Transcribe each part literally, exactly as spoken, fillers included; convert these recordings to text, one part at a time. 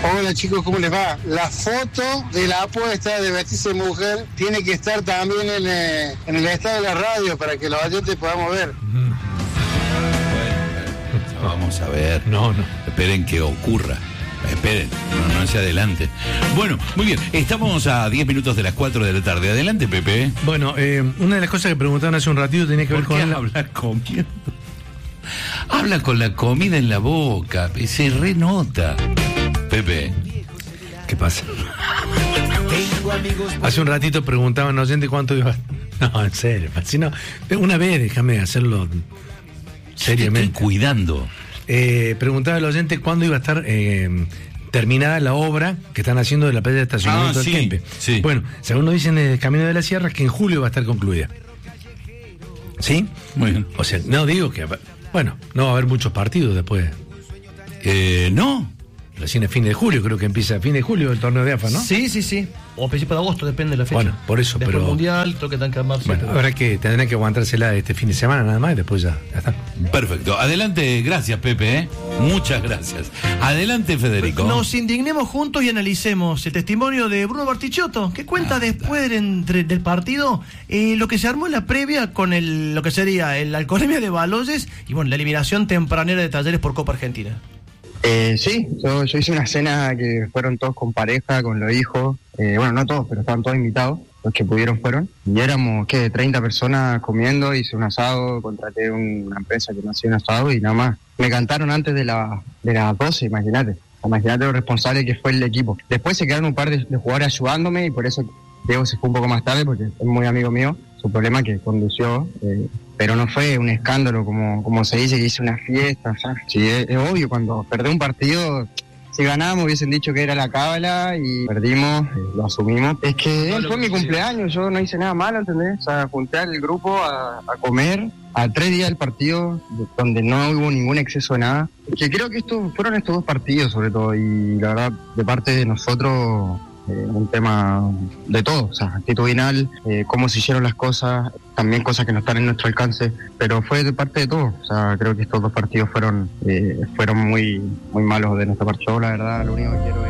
Hola chicos, ¿cómo les va? La foto de la apuesta de vestirse mujer tiene que estar también en, eh, en el estado de la radio para que los oyentes podamos ver. Bueno, bueno, vamos a ver. No, no. Esperen que ocurra. Esperen, no, no se adelante. Bueno, muy bien, estamos a diez minutos de las cuatro de la tarde. Adelante, Pepe. Bueno, eh, una de las cosas que preguntaban hace un ratito tenía que ver ¿Por qué con... hablar comiendo? Habla con la comida en la boca, se renota. Pepe. ¿Qué pasa? Hace un ratito preguntaban oyente cuánto iba... No, en serio, si no, una vez déjame hacerlo seriamente. Estoy cuidando. Eh, preguntaba el oyente cuándo iba a estar eh, terminada la obra que están haciendo de la playa de estacionamiento ah, del sí, Kempe. Sí. Bueno, según nos dicen desde el Camino de la Sierra, que en julio va a estar concluida. ¿Sí? Muy bien. O sea, no digo que... Bueno, no va a haber muchos partidos después. Eh, no. Recién a fin de julio, creo que empieza a fin de julio el torneo de A F A, ¿no? Sí, sí, sí. O a principios de agosto, depende de la fecha. Bueno, por eso, después pero... el Mundial, creo que están que armarse. Bueno, habrá que, tendrán que aguantársela este fin de semana nada más y después ya, ya está. Perfecto. Adelante, gracias, Pepe. ¿eh? Muchas gracias. Adelante, Federico. Nos indignemos juntos y analicemos el testimonio de Bruno Bartichotto, que cuenta ah, después del, del partido eh, lo que se armó en la previa con el lo que sería el Alcoholemia de Baloyes y bueno, la eliminación tempranera de Talleres por Copa Argentina. Eh, sí, yo, yo hice una cena que fueron todos con pareja, con los hijos, eh, bueno, no todos, pero estaban todos invitados, los que pudieron fueron, y éramos, ¿qué?, treinta personas comiendo, hice un asado, contraté una empresa que me hacía un asado y nada más. Me cantaron antes de, la, de las doce, imagínate, imagínate lo responsable que fue el equipo. Después se quedaron un par de, de jugadores ayudándome y por eso Diego se fue un poco más tarde porque es muy amigo mío, su problema que condució, eh, pero no fue un escándalo como, como se dice, que hice una fiesta, o sea, sí, es, es obvio, cuando perdí un partido, si ganábamos hubiesen dicho que era la cábala y perdimos, eh, lo asumimos. Es que no, fue mi cumpleaños, yo no hice nada malo, ¿entendés? O sea, junté al grupo a, a comer a tres días del partido, donde no hubo ningún exceso de nada. Que creo que estos fueron estos dos partidos sobre todo, y la verdad, de parte de nosotros... Eh, un tema de todo, o sea, actitudinal, eh, cómo se hicieron las cosas, también cosas que no están en nuestro alcance, pero fue de parte de todo, o sea, creo que estos dos partidos fueron eh, fueron muy muy malos de nuestra parte. Yo, la verdad, lo único que quiero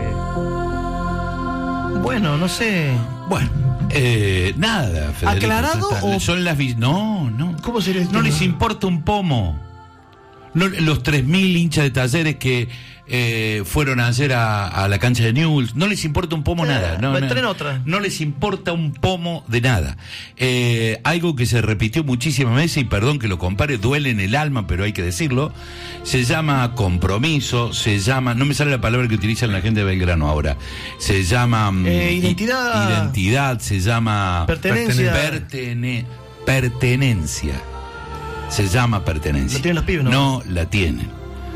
es... Bueno, no sé... Bueno, eh, nada, Federico. ¿Aclarado o...? Son las... vis- No, no. ¿Cómo se les No les importa un pomo. No, los tres mil hinchas de Talleres que eh, fueron ayer a, a la cancha de Newell's, no les importa un pomo eh, nada. No, no, otra. no les importa un pomo de nada. Eh, algo que se repitió muchísimas veces, y perdón que lo compare, duele en el alma, pero hay que decirlo, se llama compromiso, se llama, no me sale la palabra que utilizan la gente de Belgrano ahora, se llama... Eh, identidad. Identidad, se llama... Pertenencia. Pertene, pertenencia. Se llama pertenencia. ¿La tienen los pibes, no? No la tienen.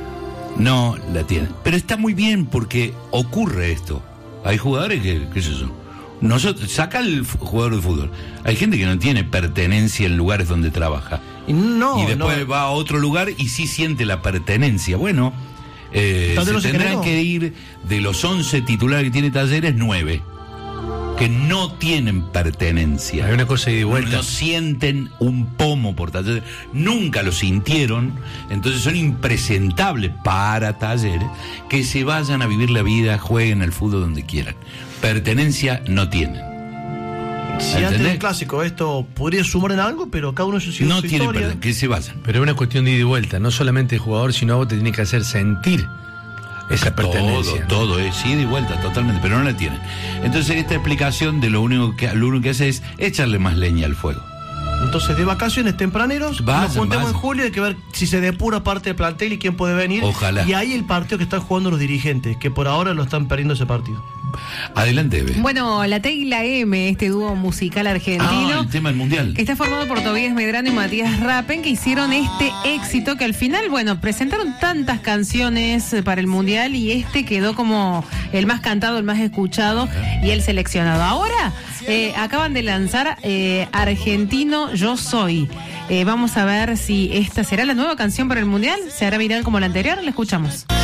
No la tienen. Pero está muy bien porque ocurre esto. Hay jugadores que, qué sé yo, nosotros, saca el jugador de fútbol. Hay gente que no tiene pertenencia en lugares donde trabaja. Y, no, y después no. va a otro lugar y sí siente la pertenencia. Bueno, eh, se no se tendrán creó. que ir de los once titulares que tiene Talleres, nueve que no tienen pertenencia. Hay una cosa de ida y vuelta. No sienten un pomo por Talleres, nunca lo sintieron, entonces son impresentables para Talleres, que se vayan a vivir la vida, jueguen al fútbol donde quieran. Pertenencia no tienen. Si antes del clásico esto podría sumar en algo, pero cada uno su, su no tienen historia. pertenencia, que se vayan. Pero es una cuestión de ida y vuelta, no solamente el jugador, sino vos te tiene que hacer sentir esa pertenencia. Todo, todo es ida y vuelta, totalmente, pero no la tienen. Entonces esta explicación de lo único que lo único que hace es echarle más leña al fuego. Entonces, de vacaciones tempraneros, vayan, nos juntemos vayan. en julio, hay que ver si se depura parte del plantel y quién puede venir. Ojalá. Y ahí el partido que están jugando los dirigentes, que por ahora lo están perdiendo ese partido. Adelante, Eve. Bueno, la T y la M, este dúo musical argentino, Ah, el tema del mundial. que está formado por Tobías Medrano y Matías Rappen, que hicieron este éxito que al final, bueno, presentaron tantas canciones para el mundial y este quedó como el más cantado, el más escuchado y el seleccionado. Ahora eh, acaban de lanzar eh, Argentino Yo Soy. Eh, vamos a ver si esta será la nueva canción para el mundial. ¿Se hará viral como la anterior? La escuchamos.